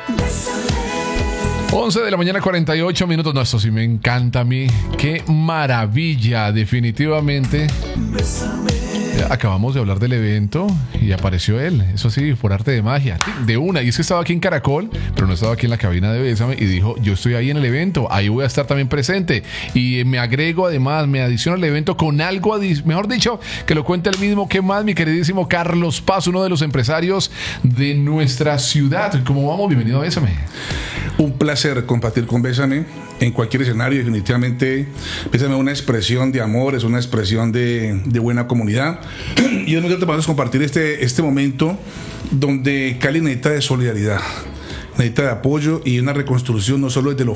11 de la mañana, 48 minutos. No, esto sí me encanta a mí. Qué maravilla, definitivamente. Acabamos de hablar del evento y apareció él. Eso sí, por arte de magia. De una. Y es que estaba aquí en Caracol, pero no estaba aquí en la cabina de Bésame. Y dijo, yo estoy ahí en el evento. Ahí voy a estar también presente. Y me agrego además, me adiciono al evento con algo, mejor dicho, que lo cuente él mismo. ¿Qué más, mi queridísimo Carlos Paz, uno de los empresarios de nuestra ciudad? ¿Cómo vamos? Bienvenido a Bésame. Un placer compartir con Bésame en cualquier escenario. Definitivamente, Bésame es una expresión de amor, es una expresión de buena comunidad. Y es muy grato para nosotros compartir este momento donde Cali necesita de solidaridad, necesita de apoyo y una reconstrucción no solo desde lo